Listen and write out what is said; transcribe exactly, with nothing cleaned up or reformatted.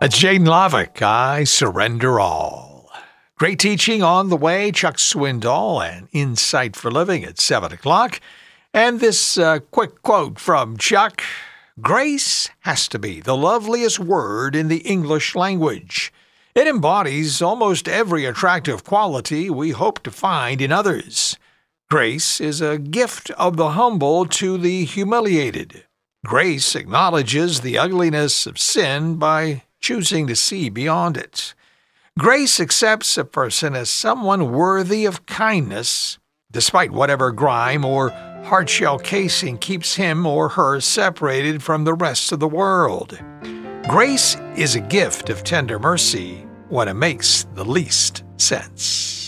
That's Jaden Lovick, I Surrender All. Great teaching on the way, Chuck Swindoll and Insight for Living at seven o'clock. And this uh, quick quote from Chuck: grace has to be the loveliest word in the English language. It embodies almost every attractive quality we hope to find in others. Grace is a gift of the humble to the humiliated. Grace acknowledges the ugliness of sin by choosing to see beyond it. Grace accepts a person as someone worthy of kindness, despite whatever grime or hardshell casing keeps him or her separated from the rest of the world. Grace is a gift of tender mercy when it makes the least sense.